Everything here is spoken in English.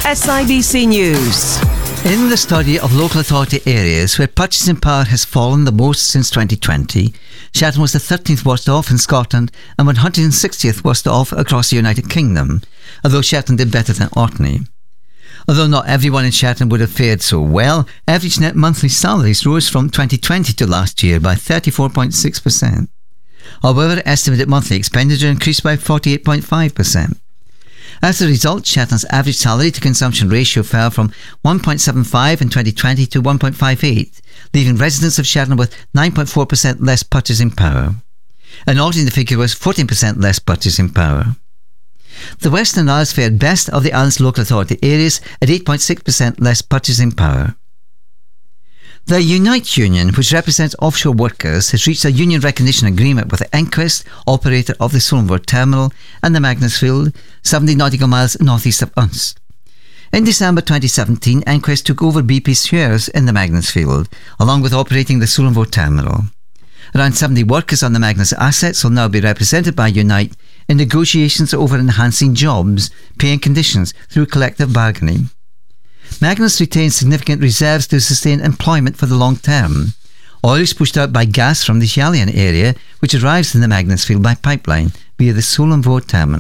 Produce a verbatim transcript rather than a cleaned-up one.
S I B C News. In the study of local authority areas where purchasing power has fallen the most since twenty twenty, Shetland was the thirteenth worst off in Scotland and one hundred sixtieth worst off across the United Kingdom, although Shetland did better than Orkney. Although not everyone in Shetland would have fared so well, average net monthly salaries rose from twenty twenty to last year by thirty-four point six percent. However, estimated monthly expenditure increased by forty-eight point five percent. As a result, Shetland's average salary to consumption ratio fell from one point seven five in twenty twenty to one point five eight, leaving residents of Shetland with nine point four percent less purchasing power. In Orkney, the figure was fourteen percent less purchasing power. The Western Isles fared best of the island's local authority areas at eight point six percent less purchasing power. The Unite Union, which represents offshore workers, has reached a union recognition agreement with EnQuest, operator of the Sullingvoord Terminal and the Magnusfield, seventy nautical miles northeast of Unst. In December twenty seventeen, EnQuest took over B P's shares in the Magnusfield, along with operating the Sullingvoord Terminal. Around seventy workers on the Magnus assets will now be represented by Unite in negotiations over enhancing jobs, pay and conditions through collective bargaining. Magnus retains significant reserves to sustain employment for the long term. Oil is pushed out by gas from the Schiehallion area, which arrives in the Magnusfield by pipeline via the Sullingvoord Terminal.